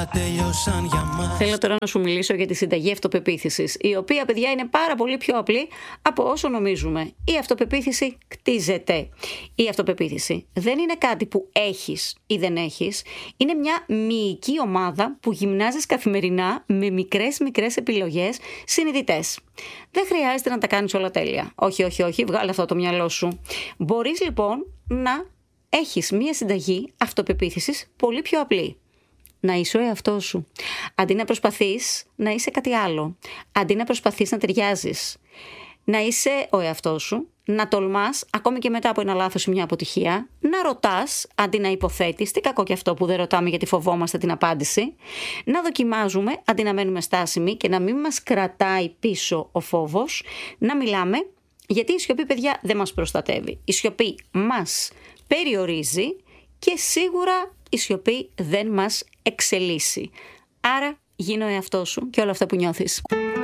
όλα τέλειωσαν για μας. Θέλω τώρα να σου μιλήσω για τη συνταγή αυτοπεποίθησης, η οποία, παιδιά, είναι πάρα πολύ πιο απλή από όσο νομίζουμε. Η αυτοπεποίθηση κτίζεται. Η αυτοπεποίθηση δεν είναι κάτι που έχεις ή δεν έχεις. Είναι μια μυϊκή ομάδα που γυμνάζεις καθημερινά με μικρές επιλογές συνειδητές. Δεν χρειάζεται να τα κάνεις όλα τέλεια. Όχι, βγάλε αυτό το μυαλό σου. Μπορείς λοιπόν να έχεις μια συνταγή αυτοπεποίθησης πολύ πιο απλή. Να είσαι ο εαυτός σου. Αντί να προσπαθείς να είσαι κάτι άλλο. Αντί να προσπαθείς να ταιριάζεις. Να είσαι ο εαυτός σου. Να τολμάς, ακόμη και μετά από ένα λάθος ή μια αποτυχία. Να ρωτάς, αντί να υποθέτεις. Τι κακό και αυτό που δεν ρωτάμε γιατί φοβόμαστε την απάντηση. Να δοκιμάζουμε, αντί να μένουμε στάσιμοι και να μην μας κρατάει πίσω ο φόβος. Να μιλάμε, γιατί η σιωπή, παιδιά, δεν μας προστατεύει. Η σιωπή μας περιορίζει και σίγουρα η σιωπή δεν μας εξελίσσει. Άρα γίνω εαυτός σου και όλα αυτά που νιώθεις.